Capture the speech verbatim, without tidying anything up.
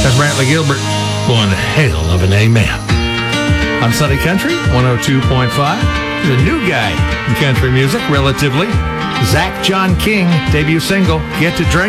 That's Brantley Gilbert. One hell of an amen. On Sunny Country, one oh two point five. The new guy in country music, relatively. Zach John King, debut single, Get to Drink.